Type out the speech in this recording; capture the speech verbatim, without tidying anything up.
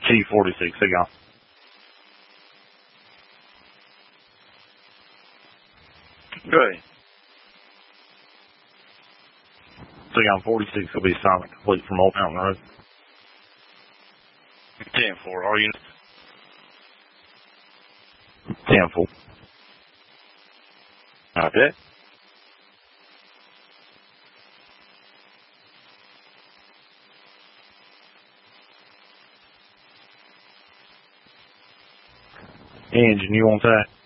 T forty-six, they gone. Good. So on forty-six will be silent complete from Old Mountain Road. ten four, are you? ten four. Okay. Engine, you want that?